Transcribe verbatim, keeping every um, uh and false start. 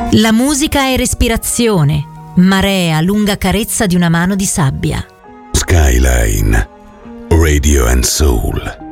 La musica è respirazione, marea, lunga carezza di una mano di sabbia. Skyline, Radio and Soul.